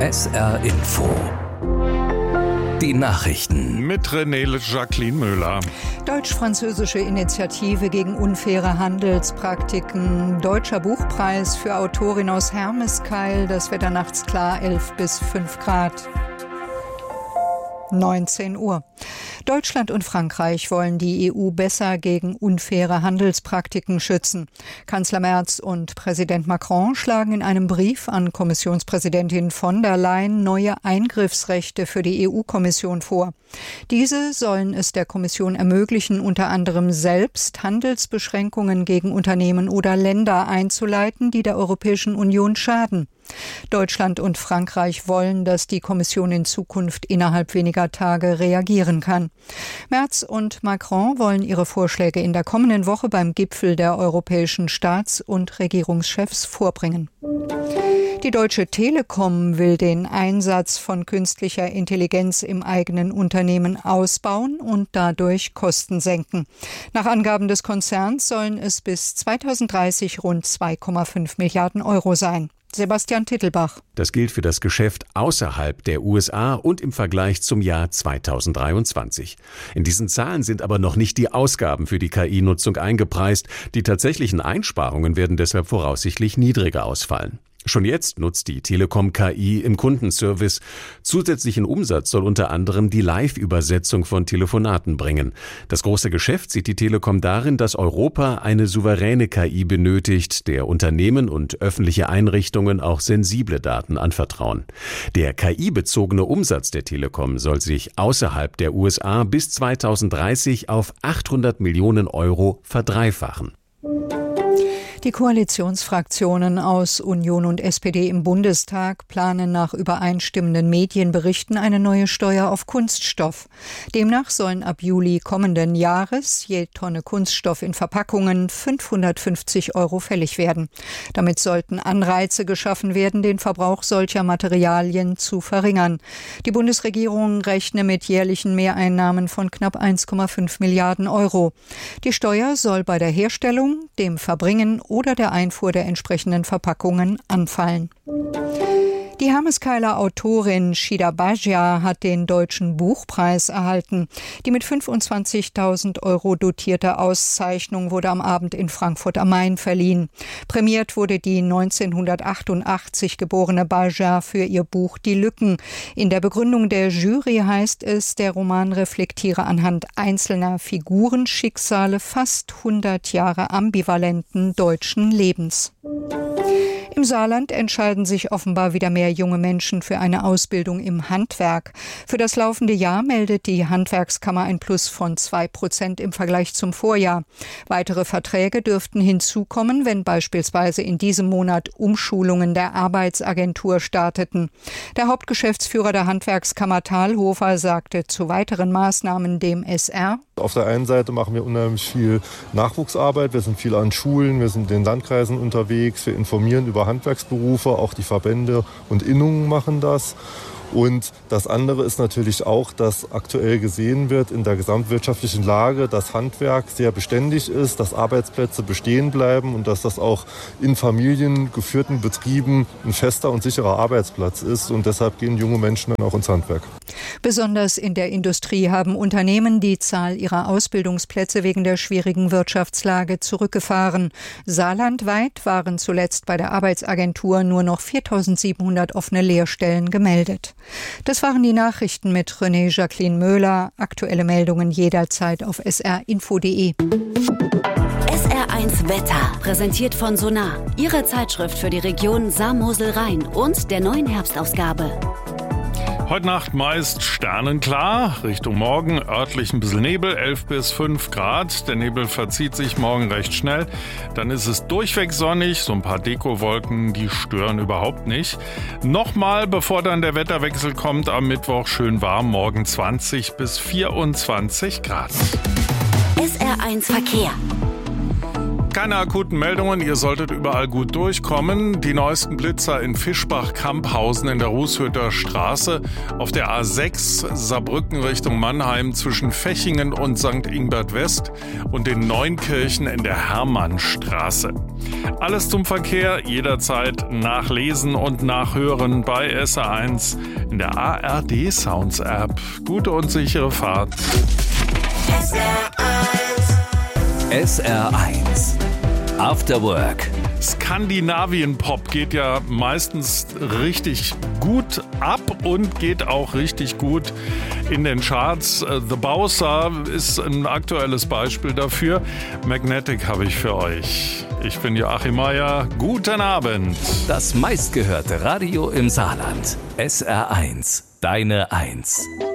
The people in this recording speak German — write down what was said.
SR Info. Die Nachrichten. Mit René Jacqueline Müller. Deutsch-französische Initiative gegen unfaire Handelspraktiken. Deutscher Buchpreis für Autorin aus Hermeskeil. Das Wetter nachts klar, 11 bis 5 Grad. 19 Uhr. Deutschland und Frankreich wollen die EU besser gegen unfaire Handelspraktiken schützen. Kanzler Merz und Präsident Macron schlagen in einem Brief an Kommissionspräsidentin von der Leyen neue Eingriffsrechte für die EU-Kommission vor. Diese sollen es der Kommission ermöglichen, unter anderem selbst Handelsbeschränkungen gegen Unternehmen oder Länder einzuleiten, die der Europäischen Union schaden. Deutschland und Frankreich wollen, dass die Kommission in Zukunft innerhalb weniger Tage reagieren kann. Merz und Macron wollen ihre Vorschläge in der kommenden Woche beim Gipfel der europäischen Staats- und Regierungschefs vorbringen. Die Deutsche Telekom will den Einsatz von künstlicher Intelligenz im eigenen Unternehmen ausbauen und dadurch Kosten senken. Nach Angaben des Konzerns sollen es bis 2030 rund 2,5 Milliarden Euro sein. Sebastian Tittelbach. Das gilt für das Geschäft außerhalb der USA und im Vergleich zum Jahr 2023. In diesen Zahlen sind aber noch nicht die Ausgaben für die KI-Nutzung eingepreist. Die tatsächlichen Einsparungen werden deshalb voraussichtlich niedriger ausfallen. Schon jetzt nutzt die Telekom KI im Kundenservice. Zusätzlichen Umsatz soll unter anderem die Live-Übersetzung von Telefonaten bringen. Das große Geschäft sieht die Telekom darin, dass Europa eine souveräne KI benötigt, der Unternehmen und öffentliche Einrichtungen auch sensible Daten anvertrauen. Der KI-bezogene Umsatz der Telekom soll sich außerhalb der USA bis 2030 auf 800 Millionen Euro verdreifachen. Die Koalitionsfraktionen aus Union und SPD im Bundestag planen nach übereinstimmenden Medienberichten eine neue Steuer auf Kunststoff. Demnach sollen ab Juli kommenden Jahres je Tonne Kunststoff in Verpackungen 550 Euro fällig werden. Damit sollten Anreize geschaffen werden, den Verbrauch solcher Materialien zu verringern. Die Bundesregierung rechne mit jährlichen Mehreinnahmen von knapp 1,5 Milliarden Euro. Die Steuer soll bei der Herstellung, dem Verbringen oder der Einfuhr der entsprechenden Verpackungen anfallen. Die Hermeskeiler Autorin Shida Bajia hat den Deutschen Buchpreis erhalten. Die mit 25.000 Euro dotierte Auszeichnung wurde am Abend in Frankfurt am Main verliehen. Prämiert wurde die 1988 geborene Bajia für ihr Buch Die Lücken. In der Begründung der Jury heißt es, der Roman reflektiere anhand einzelner Figurenschicksale fast 100 Jahre ambivalenten deutschen Lebens. Im Saarland entscheiden sich offenbar wieder mehr junge Menschen für eine Ausbildung im Handwerk. Für das laufende Jahr meldet die Handwerkskammer ein Plus von 2% im Vergleich zum Vorjahr. Weitere Verträge dürften hinzukommen, wenn beispielsweise in diesem Monat Umschulungen der Arbeitsagentur starteten. Der Hauptgeschäftsführer der Handwerkskammer Thalhofer sagte zu weiteren Maßnahmen dem SR: Auf der einen Seite machen wir unheimlich viel Nachwuchsarbeit. Wir sind viel an Schulen, wir sind in den Landkreisen unterwegs, wir informieren über Handwerksberufe, auch die Verbände und Innungen machen das. Und das andere ist natürlich auch, dass aktuell gesehen wird in der gesamtwirtschaftlichen Lage, dass Handwerk sehr beständig ist, dass Arbeitsplätze bestehen bleiben und dass das auch in familiengeführten Betrieben ein fester und sicherer Arbeitsplatz ist. Und deshalb gehen junge Menschen dann auch ins Handwerk. Besonders in der Industrie haben Unternehmen die Zahl ihrer Ausbildungsplätze wegen der schwierigen Wirtschaftslage zurückgefahren. Saarlandweit waren zuletzt bei der Arbeitsagentur nur noch 4.700 offene Lehrstellen gemeldet. Das waren die Nachrichten mit René Jacqueline Müller. Aktuelle Meldungen jederzeit auf srinfo.de. SR1 Wetter, präsentiert von Sonar, Ihre Zeitschrift für die Region Saar-Mosel-Rhein und der neuen Herbstausgabe. Heute Nacht meist sternenklar, Richtung Morgen örtlich ein bisschen Nebel, 11 bis 5 Grad. Der Nebel verzieht sich morgen recht schnell. Dann ist es durchweg sonnig, so ein paar Dekowolken, die stören überhaupt nicht. Nochmal, bevor dann der Wetterwechsel kommt, am Mittwoch schön warm, morgen 20 bis 24 Grad. SR1 Verkehr. Keine akuten Meldungen, ihr solltet überall gut durchkommen. Die neuesten Blitzer in Fischbach-Kamphausen in der Rußhütter Straße, auf der A6 Saarbrücken Richtung Mannheim zwischen Fechingen und St. Ingbert West und den Neunkirchen in der Hermannstraße. Alles zum Verkehr, jederzeit nachlesen und nachhören bei SR1 in der ARD Sounds App. Gute und sichere Fahrt. SR1 After Work. Skandinavien-Pop geht ja meistens richtig gut ab und geht auch richtig gut in den Charts. The Bowser ist ein aktuelles Beispiel dafür. Magnetic habe ich für euch. Ich bin Joachim Meier. Guten Abend. Das meistgehörte Radio im Saarland. SR1, deine 1.